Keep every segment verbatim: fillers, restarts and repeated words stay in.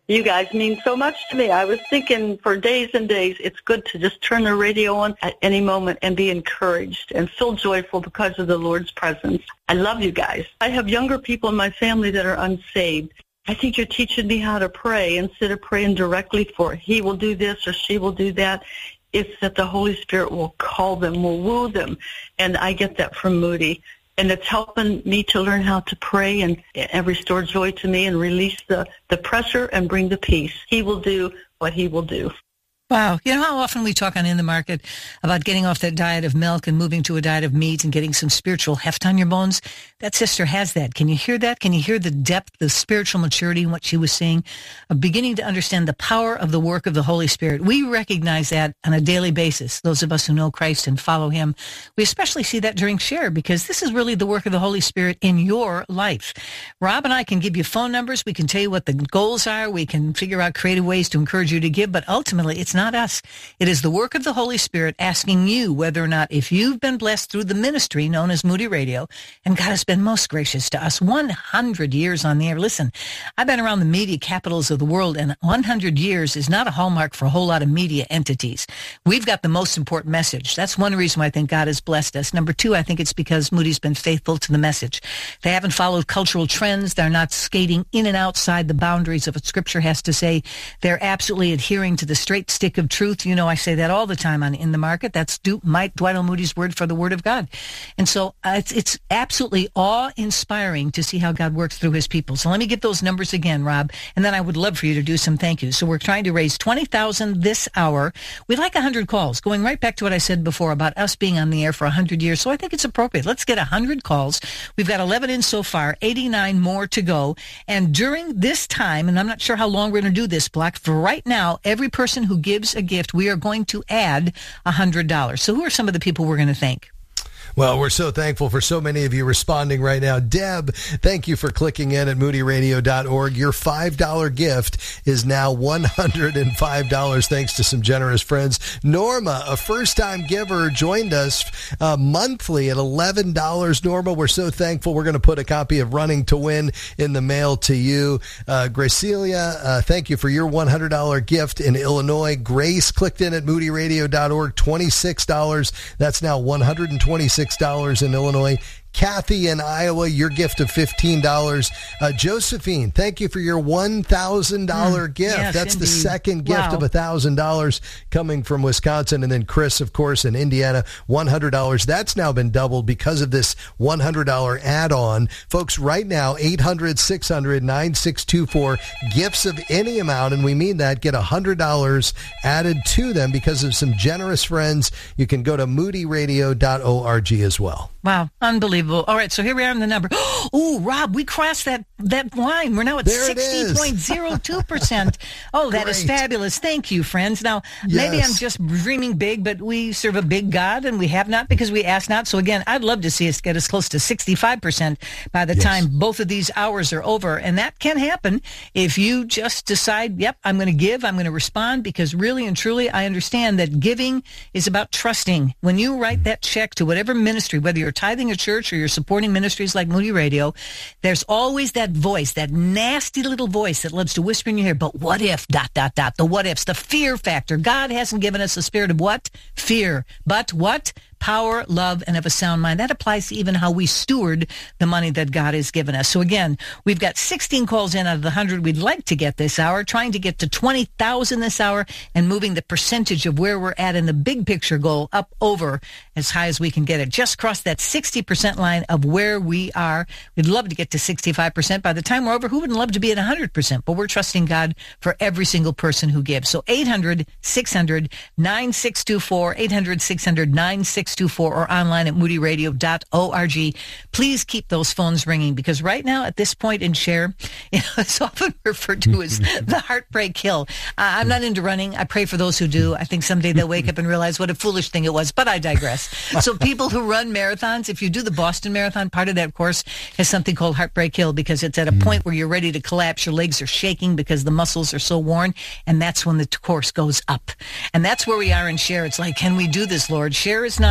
You guys mean so much to me. I was thinking for days and days, it's good to just turn the radio on at any moment and be encouraged and feel joyful because of the Lord's presence. I love you guys. I have younger people in my family that are unsaved. I think you're teaching me how to pray instead of praying directly for he will do this or she will do that. It's that the Holy Spirit will call them, will woo them. And I get that from Moody. And it's helping me to learn how to pray and, and restore joy to me and release the, the pressure and bring the peace. He will do what he will do. Wow. You know how often we talk on In the Market about getting off that diet of milk and moving to a diet of meat and getting some spiritual heft on your bones? That sister has that. Can you hear that? Can you hear the depth, the spiritual maturity in what she was saying? Of beginning to understand the power of the work of the Holy Spirit. We recognize that on a daily basis. Those of us who know Christ and follow him, we especially see that during Share, because this is really the work of the Holy Spirit in your life. Rob and I can give you phone numbers. We can tell you what the goals are. We can figure out creative ways to encourage you to give, but ultimately it's not us. It is the work of the Holy Spirit asking you whether or not, if you've been blessed through the ministry known as Moody Radio, and God has been most gracious to us, one hundred years on the air. Listen, I've been around the media capitals of the world, and one hundred years is not a hallmark for a whole lot of media entities. We've got the most important message. That's one reason why I think God has blessed us. Number two, I think it's because Moody's been faithful to the message. They haven't followed cultural trends. They're not skating in and outside the boundaries of what Scripture has to say. They're absolutely adhering to the straight stick of truth. You know, I say that all the time on In the Market. That's Du- Mike Dwight L. Moody's word for the Word of God. And so uh, it's, it's absolutely awe-inspiring to see how God works through his people. So let me get those numbers again, Rob, and then I would love for you to do some thank yous. So we're trying to raise twenty thousand dollars this hour. We'd like one hundred calls, going right back to what I said before about us being on the air for one hundred years. So I think it's appropriate. Let's get one hundred calls. We've got eleven in so far, eighty-nine more to go. And during this time, and I'm not sure how long we're going to do this block, for right now, every person who gives a gift, we are going to add one hundred dollars. So who are some of the people we're going to thank? Well, we're so thankful for so many of you responding right now. Deb, thank you for clicking in at moody radio dot org. Your five dollar gift is now one hundred five dollars thanks to some generous friends. Norma, a first-time giver, joined us uh, monthly at eleven dollars. Norma, we're so thankful. We're going to put a copy of Running to Win in the mail to you. Uh, Gracelia, uh, thank you for your one hundred dollars gift in Illinois. Grace clicked in at moody radio dot org, twenty-six dollars. That's now one hundred twenty-six dollars in Illinois. Kathy in Iowa, your gift of fifteen dollars. Uh, Josephine, thank you for your one thousand dollars mm, gift. Yes, That's indeed. the second gift Wow. of one thousand dollars coming from Wisconsin. And then Chris, of course, in Indiana, one hundred dollars. That's now been doubled because of this one hundred dollars add-on. Folks, right now, eight hundred, six hundred, nine six two four, gifts of any amount, and we mean that, get one hundred dollars added to them because of some generous friends. You can go to moody radio dot org as well. Wow, unbelievable. All right, so here we are in the number. Oh, Rob, we crossed that, that line. We're now at sixty point zero two percent. Oh, that is fabulous. Thank you, friends. Now, Yes. maybe I'm just dreaming big, but we serve a big God, and we have not because we ask not. So again, I'd love to see us get as close to sixty-five percent by the Yes. time both of these hours are over. And that can happen if you just decide, yep, I'm going to give, I'm going to respond, because really and truly, I understand that giving is about trusting. When you write that check to whatever ministry, whether you're tithing a church or you're supporting ministries like Moody Radio, there's always that voice, that nasty little voice that loves to whisper in your ear, but what if, dot, dot, dot, the what ifs, the fear factor. God hasn't given us a spirit of what? Fear. But what? Power, love, and of a sound mind. That applies to even how we steward the money that God has given us. So again, we've got sixteen calls in out of the one hundred we'd like to get this hour, trying to get to twenty thousand this hour, and moving the percentage of where we're at in the big picture goal up over as high as we can get it. Just crossed that sixty percent line of where we are. We'd love to get to sixty-five percent. By the time we're over, who wouldn't love to be at one hundred percent? But we're trusting God for every single person who gives. So eight hundred, six hundred, nine six two four, eight hundred, six hundred, nine six two four, or online at moody radio dot org. Please keep those phones ringing, because right now at this point in Share, you know, it's often referred to as the heartbreak hill. Uh, I'm not into running. I pray for those who do. I think someday they'll wake up and realize what a foolish thing it was, but I digress. So people who run marathons, if you do the Boston Marathon, part of that course has something called heartbreak hill, because it's at a point where you're ready to collapse. Your legs are shaking because the muscles are so worn, and that's when the course goes up. And that's where we are in Share. It's like, can we do this, Lord? Share is not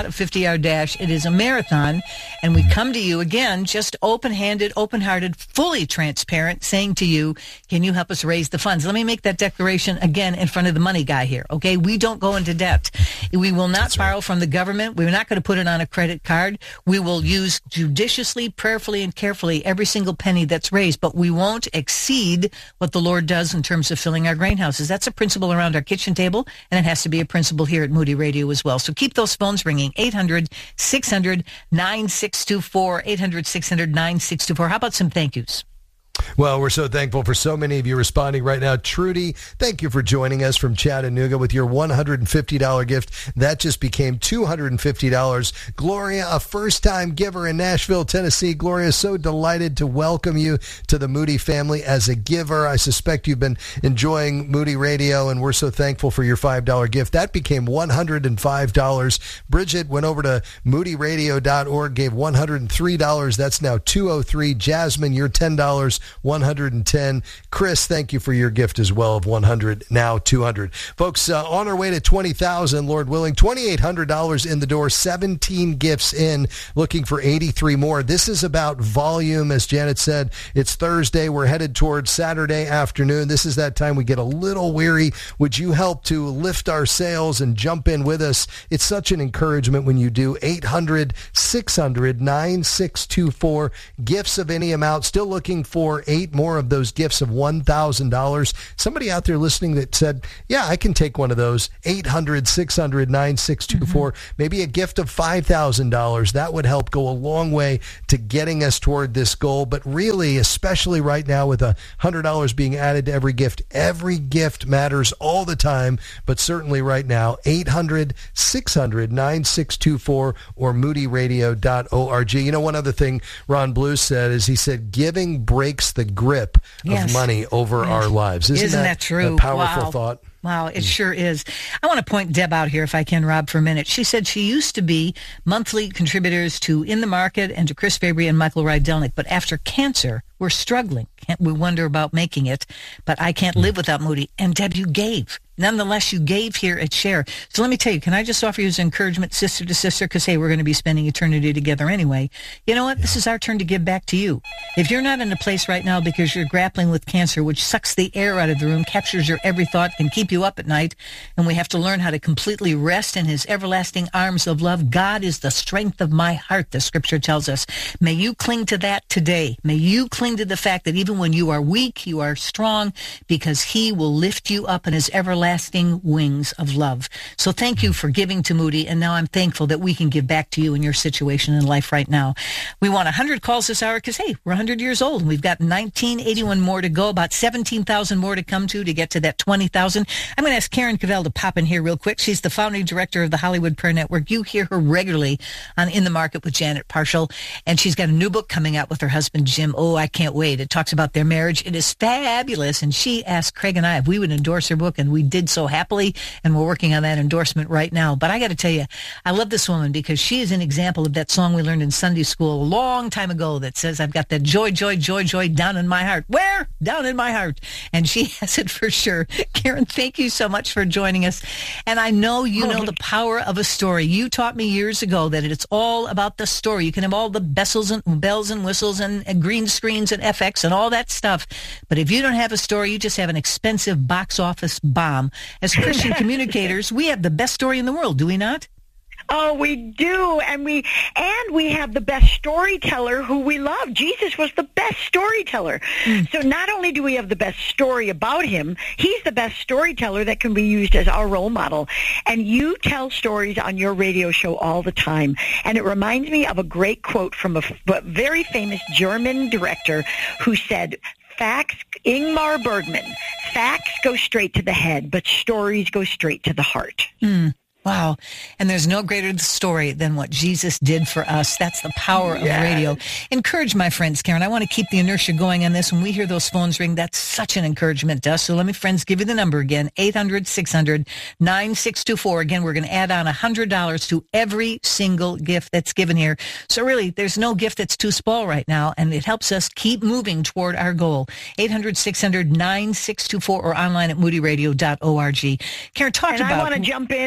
not a fifty-yard dash. It is a marathon, and we come to you, again, just open-handed, open-hearted, fully transparent, saying to you, can you help us raise the funds? Let me make that declaration again in front of the money guy here, okay? We don't go into debt. We will not That's borrow right. from the government. We're not going to put it on a credit card. We will use judiciously, prayerfully, and carefully every single penny that's raised, but we won't exceed what the Lord does in terms of filling our grain houses. That's a principle around our kitchen table, and it has to be a principle here at Moody Radio as well. So keep those phones ringing, eight hundred, six hundred, nine six two four, eight hundred, six hundred, nine six two four. How about some thank yous? Well, we're so thankful for so many of you responding right now. Trudy, thank you for joining us from Chattanooga with your one hundred fifty dollars gift. That just became two hundred fifty dollars. Gloria, a first-time giver in Nashville, Tennessee. Gloria, so delighted to welcome you to the Moody family as a giver. I suspect you've been enjoying Moody Radio, and we're so thankful for your five dollars gift. That became one hundred five dollars. Bridget went over to moody radio dot org, gave one hundred three dollars. That's now two hundred three dollars. Jasmine, your ten dollars. one hundred ten. Chris, thank you for your gift as well of one hundred, now two hundred. Folks, uh, on our way to twenty thousand, Lord willing, two thousand eight hundred dollars in the door, seventeen gifts in, looking for eighty-three more. This is about volume. As Janet said, it's Thursday. We're headed towards Saturday afternoon. This is that time we get a little weary. Would you help to lift our sails and jump in with us? It's such an encouragement when you do. eight hundred, six hundred, nine six two four. Gifts of any amount. Still looking for eight more of those gifts of one thousand dollars. Somebody out there listening that said, yeah, I can take one of those. eight hundred, six hundred, nine six two four. Mm-hmm. Maybe a gift of five thousand dollars. That would help go a long way to getting us toward this goal. But really, especially right now with one hundred dollars being added to every gift, every gift matters all the time. But certainly right now, eight hundred, six hundred, nine six two four or moody radio dot org. You know, one other thing Ron Blue said is he said, giving breaks the grip yes. of money over yes. our lives. Isn't, Isn't that, that true? A powerful wow. thought? Wow, it sure is. I want to point Deb out here, if I can, Rob, for a minute. She said she used to be monthly contributors to In the Market and to Chris Fabry and Michael Rydelnik, but after cancer, we're struggling. Can't we wonder about making it? But I can't live without Moody. And Deb, you gave. Nonetheless, you gave here at Share. So let me tell you, can I just offer you as encouragement, sister to sister? Because, hey, we're going to be spending eternity together anyway. You know what? Yeah. This is our turn to give back to you. If you're not in a place right now because you're grappling with cancer, which sucks the air out of the room, captures your every thought, can keep you up at night, and we have to learn how to completely rest in his everlasting arms of love. God is the strength of my heart, the scripture tells us. May you cling to that today. May you cling to the fact that even when you are weak, you are strong, because he will lift you up in his everlasting wings of love. So thank you for giving to Moody, and now I'm thankful that we can give back to you in your situation in life right now. We want one hundred calls this hour because, hey, we're one hundred years old, and we've got nineteen eighty-one more to go, about seventeen thousand more to come to to get to that twenty thousand. I'm going to ask Karen Cavell to pop in here real quick. She's the founding director of the Hollywood Prayer Network. You hear her regularly on In the Market with Janet Parshall, and she's got a new book coming out with her husband, Jim. Oh, I can't wait. It talks about their marriage. It is fabulous, and she asked Craig and I if we would endorse her book, and we did so happily, and we're working on that endorsement right now. But I got to tell you, I love this woman because she is an example of that song we learned in Sunday school a long time ago that says, I've got that joy, joy, joy, joy down in my heart. Where? Down in my heart. And she has it for sure. Karen, thank you so much for joining us. And I know you know the power of a story. You taught me years ago that it's all about the story. You can have all the bells and, bells and whistles and, and green screens and F X and all that stuff. But if you don't have a story, you just have an expensive box office bomb. As Christian communicators, we have the best story in the world, do we not? Oh, we do, and we and we have the best storyteller who we love. Jesus was the best storyteller. Mm. So not only do we have the best story about him, he's the best storyteller that can be used as our role model. And you tell stories on your radio show all the time. And it reminds me of a great quote from a, a very famous German director who said, Facts, Ingmar Bergman, facts go straight to the head, but stories go straight to the heart. Mm. Wow. And there's no greater story than what Jesus did for us. That's the power of yes. radio. Encourage my friends, Karen. I want to keep the inertia going on this. When we hear those phones ring, that's such an encouragement to us. So let me, friends, give you the number again, eight hundred, six hundred, nine six two four. Again, we're going to add on one hundred dollars to every single gift that's given here. So really, there's no gift that's too small right now, and it helps us keep moving toward our goal. eight hundred, six hundred, nine six two four or online at moody radio dot org. Karen, talk and about... I want to jump in and tell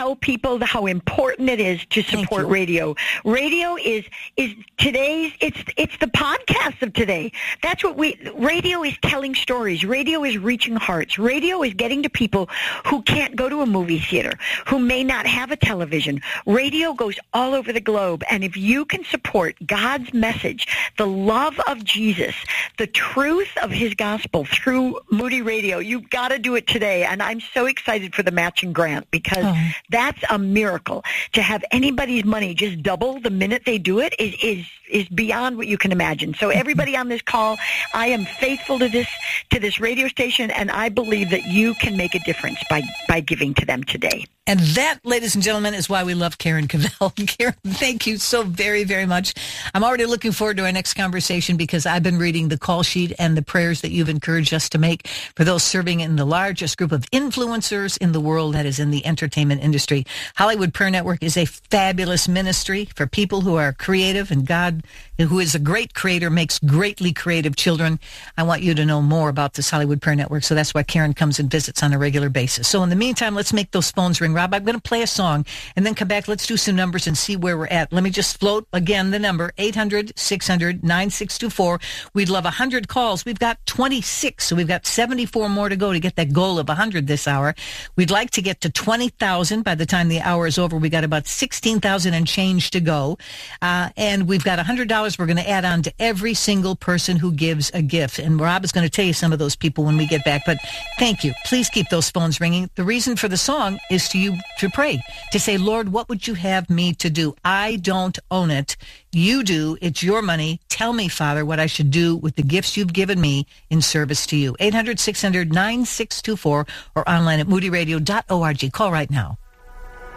tell people how important it is to support radio. Radio is is today's. It's it's the podcast of today. That's what we. Radio is telling stories. Radio is reaching hearts. Radio is getting to people who can't go to a movie theater, who may not have a television. Radio goes all over the globe, and if you can support God's message, the love of Jesus, the truth of His gospel through Moody Radio, you've got to do it today. And I'm so excited for the matching grant because oh. that's a miracle. To have anybody's money just double the minute they do it is is is beyond what you can imagine. So everybody on this call, I am faithful to this to this radio station, and I believe that you can make a difference by by giving to them today. And that, ladies and gentlemen, is why we love Karen Cavell. Karen, thank you so very, very much. I'm already looking forward to our next conversation because I've been reading the call sheet and the prayers that you've encouraged us to make for those serving in the largest group of influencers in the world, that is in the entertainment industry. Hollywood Prayer Network is a fabulous ministry for people who are creative, and God, who is a great creator, makes greatly creative children. I want you to know more about this Hollywood Prayer Network, so that's why Karen comes and visits on a regular basis. So in the meantime, let's make those phones ring. Rob, I'm going to play a song and then come back. Let's do some numbers and see where we're at. Let me just float again the number, eight hundred, six hundred, nine six two four. We'd love one hundred calls. We've got twenty-six, so we've got seventy-four more to go to get that goal of one hundred this hour. We'd like to get to twenty thousand by the time the hour is over. We got about sixteen thousand and change to go. Uh, and we've got one hundred dollars we're going to add on to every single person who gives a gift. And Rob is going to tell you some of those people when we get back. But thank you. Please keep those phones ringing. The reason for the song is to you to pray, to say, Lord, what would you have me to do? I don't own it. You do. It's your money. Tell me, Father, what I should do with the gifts you've given me in service to you. eight hundred, six hundred, nine six two four or online at moody radio dot org. Call right now.